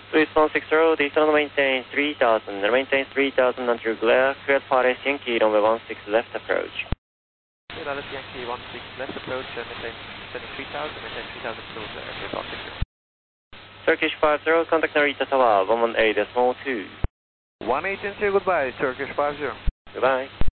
Please 160, descend maintain 3000, maintain 3000 until glare, cleared Paris Yankee, runway 16 left approach. Dallas Yankee 16 left approach, maintain 3000, maintain 3000 till glare, cleared Paris 60. Turkish 50, contact Narita Tower, 118.2. 118, goodbye, Turkish 50. Goodbye.